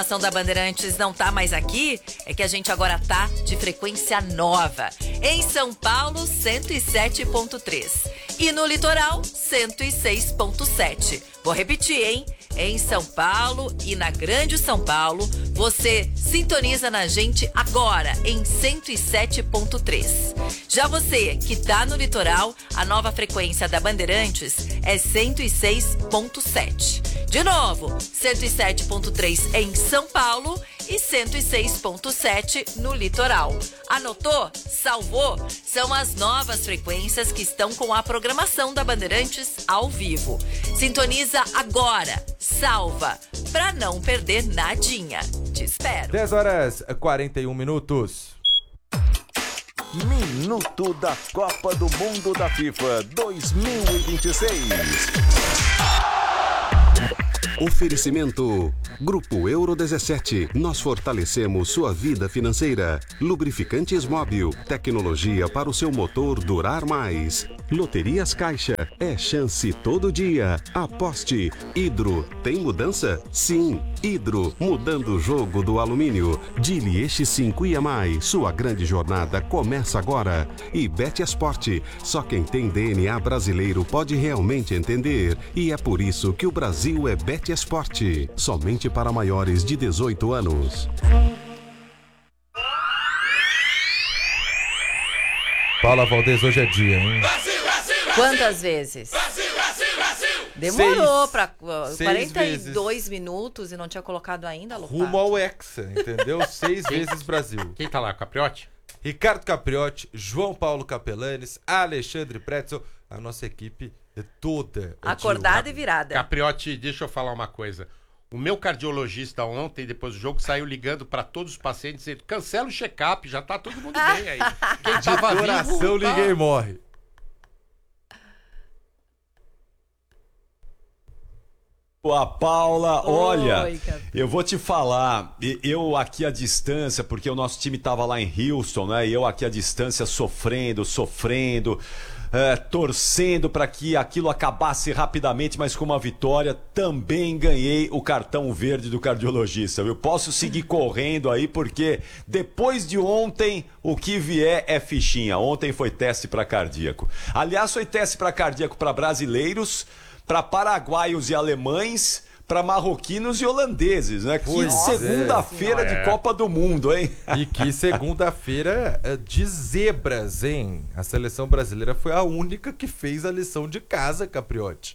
A da Bandeirantes não tá mais aqui, é que a gente agora tá de frequência nova. Em São Paulo, 107.3. E no litoral, 106.7. Vou repetir, hein? Em São Paulo e na Grande São Paulo, você sintoniza na gente agora em 107.3. Já você que tá no litoral, a nova frequência da Bandeirantes é 106.7. De novo, 107.3 em São Paulo e 106.7 no litoral. Anotou? Salvou? São as novas frequências que estão com a programação da Bandeirantes ao vivo. Sintoniza agora, salva, pra não perder nadinha. Te espero. 10h41. Minuto da Copa do Mundo da FIFA 2026. Oferecimento Grupo Euro 17. Nós fortalecemos sua vida financeira. Lubrificantes Móbil. Tecnologia para o seu motor durar mais. Loterias Caixa. É chance todo dia. Aposte. Hidro. Tem mudança? Sim. Hidro. Mudando o jogo do alumínio. Dili X5 e mais. Sua grande jornada começa agora. E Bet Esporte. Só quem tem DNA brasileiro pode realmente entender. E é por isso que o Brasil é Bet Esporte. Somente para maiores de 18 anos. Paula Valdez, hoje é dia, hein? Quantas vezes? Demorou para 42 minutos e não tinha colocado ainda, Lupato. Rumo ao Hexa, entendeu? 6 vezes Brasil. Quem tá lá, Capriotti? Ricardo Capriotti, João Paulo Capelanes, Alexandre Pretzel, a nossa equipe é toda. Acordada e virada. Capriotti, deixa eu falar uma coisa. O meu cardiologista ontem, depois do jogo, saiu ligando para todos os pacientes dizendo: cancela o check-up, já tá todo mundo bem aí. Quem tava vivo, coração, ninguém morre. A Paula, olha, eu vou te falar, eu aqui à distância, porque o nosso time tava lá em Houston, né? E eu aqui à distância sofrendo, torcendo para que aquilo acabasse rapidamente, mas com uma vitória, também ganhei o cartão verde do cardiologista. Eu posso seguir correndo aí, porque depois de ontem, o que vier é fichinha. Ontem foi teste para cardíaco. Aliás, foi teste para cardíaco para brasileiros, para paraguaios e alemães, para marroquinos e holandeses, né? Que segunda-feira de Copa do Mundo, hein? E que segunda-feira de zebras, hein? A seleção brasileira foi a única que fez a lição de casa, Capriotti.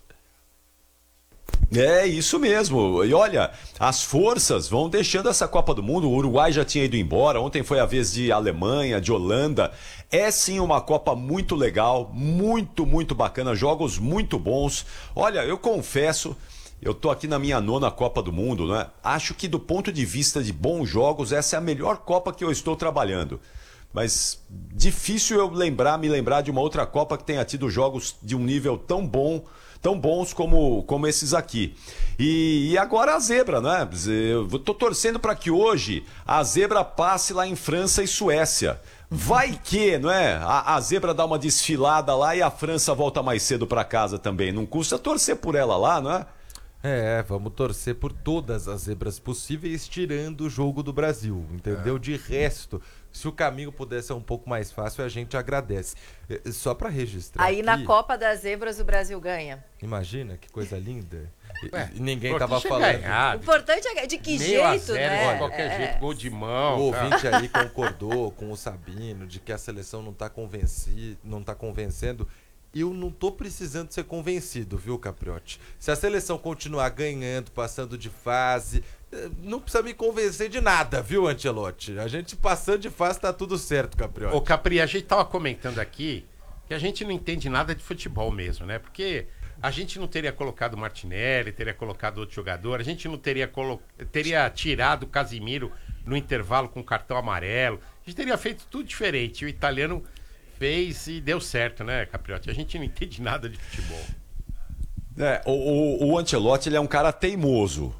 É isso mesmo. E olha, as forças vão deixando essa Copa do Mundo. O Uruguai já tinha ido embora. Ontem foi a vez de Alemanha, de Holanda. É sim uma Copa muito legal, muito bacana. Jogos muito bons. Olha, eu confesso, eu tô aqui na minha 9ª Copa do Mundo, né? Acho que do ponto de vista de bons jogos, essa é a melhor Copa que eu estou trabalhando. Mas difícil eu me lembrar de uma outra Copa que tenha tido jogos de um nível tão bons como esses aqui. E agora a zebra, né? Eu tô torcendo para que hoje a zebra passe lá em França e Suécia. Vai que, não é? A zebra dá uma desfilada lá e a França volta mais cedo para casa também. Não custa torcer por ela lá, não é? Vamos torcer por todas as zebras possíveis, tirando o jogo do Brasil, entendeu? De resto, se o caminho puder ser um pouco mais fácil, a gente agradece. Só para registrar aí aqui, na Copa das Zebras o Brasil ganha. Imagina, que coisa linda. E ninguém tava falando. O importante é de que jeito, né? De qualquer jeito, gol de mão. O ouvinte aí concordou com o Sabino de que a seleção não tá convencendo. Eu não tô precisando ser convencido, viu, Capriotti? Se a seleção continuar ganhando, passando de fase, não precisa me convencer de nada, viu, Ancelotti? A gente passando de fase tá tudo certo, Capriotti. Ô, Capri, a gente tava comentando aqui que a gente não entende nada de futebol mesmo, né? Porque a gente não teria colocado o Martinelli, teria colocado outro jogador, a gente não teria tirado o Casimiro no intervalo com cartão amarelo, a gente teria feito tudo diferente. O italiano fez e deu certo, né, Capriotti? A gente não entende nada de futebol. O Ancelotti, ele é um cara teimoso.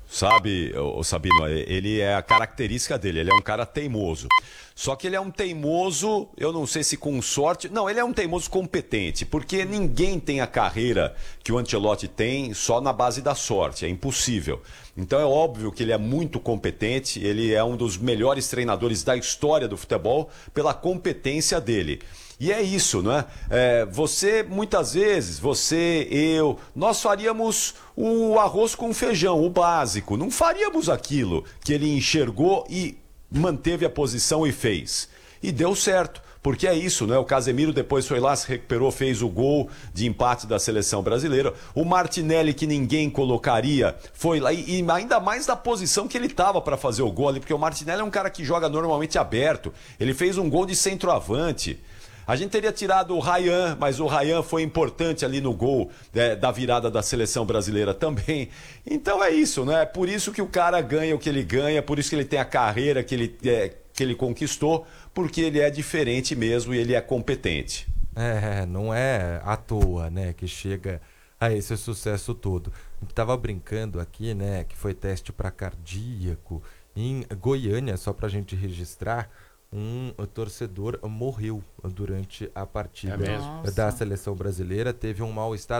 sabe, o Sabino? Ele é a característica dele, ele é um cara teimoso. Só que ele é um teimoso, eu não sei se com sorte... Não, ele é um teimoso competente, porque ninguém tem a carreira que o Ancelotti tem só na base da sorte, é impossível. Então é óbvio que ele é muito competente, ele é um dos melhores treinadores da história do futebol pela competência dele. E é isso, não é? Você, muitas vezes, você, eu, nós faríamos o arroz com feijão, o básico. Não faríamos aquilo que ele enxergou e manteve a posição e fez. E deu certo, porque é isso, né? O Casemiro depois foi lá, se recuperou, fez o gol de empate da seleção brasileira. O Martinelli, que ninguém colocaria, foi lá, e ainda mais da posição que ele estava para fazer o gol ali, porque o Martinelli é um cara que joga normalmente aberto. Ele fez um gol de centroavante. A gente teria tirado o Ryan, mas o Ryan foi importante ali no gol da virada da seleção brasileira também. Então é isso, né? É por isso que o cara ganha o que ele ganha, por isso que ele tem a carreira que ele conquistou, porque ele é diferente mesmo e ele é competente. Não é à toa, né, que chega a esse sucesso todo. Tava brincando aqui, né, que foi teste para cardíaco em Goiânia, só pra gente registrar. Um torcedor morreu durante a partida da seleção brasileira, teve um mal-estar